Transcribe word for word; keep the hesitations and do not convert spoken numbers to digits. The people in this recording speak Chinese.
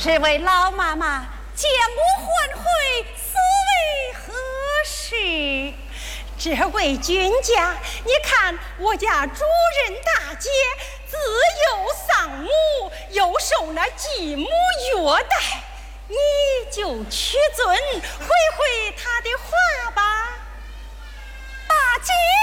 这位老妈妈将我唤回，所为何事？这位君家，你看我家主人大姐自幼丧母，又受那继母虐待，你就屈尊回回她的话吧。大姐。